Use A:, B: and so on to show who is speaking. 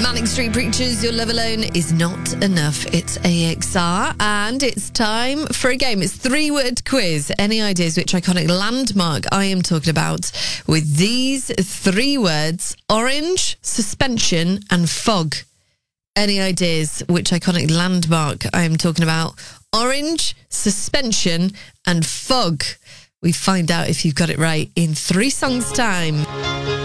A: Manic Street Preachers, Your Love Alone is Not Enough. It's AXR, and it's time for a game. It's 3-word quiz. Any ideas which iconic landmark I am talking about with these 3 words? Orange, suspension, and fog. Any ideas which iconic landmark I am talking about? Orange, suspension, and fog. We find out if you've got it right in 3 songs' time.